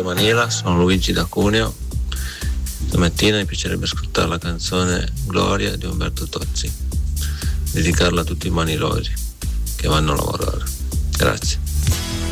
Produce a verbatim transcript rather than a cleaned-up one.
Manila, sono Luigi da Cuneo. Stamattina mi piacerebbe ascoltare la canzone Gloria di Umberto Tozzi, dedicarla a tutti i manilosi che vanno a lavorare. Grazie.